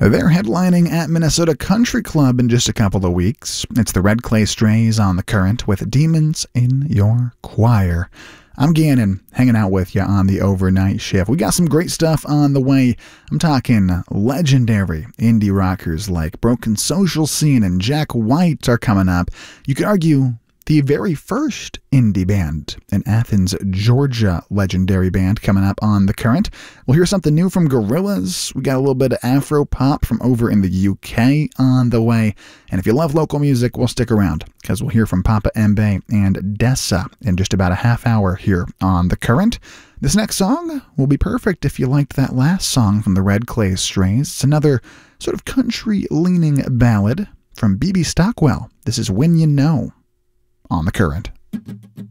They're headlining at Minnesota Country Club in just a couple of weeks. It's the Red Clay Strays on the Current with Demons in Your Choir. I'm Gannon, hanging out with you on the overnight shift. We got some great stuff on the way. I'm talking legendary indie rockers like Broken Social Scene and Jack White are coming up. You could argue the very first indie band, an Athens, Georgia legendary band coming up on the Current. We'll hear something new from Gorillaz. We got a little bit of Afro pop from over in the UK on the way. And if you love local music, we'll stick around because we'll hear from Papa Mbe and Dessa in just about a half hour here on the Current. This next song will be perfect if you liked that last song from the Red Clay Strays. It's another sort of country-leaning ballad from BB Stockwell. This is When You Know on the Current.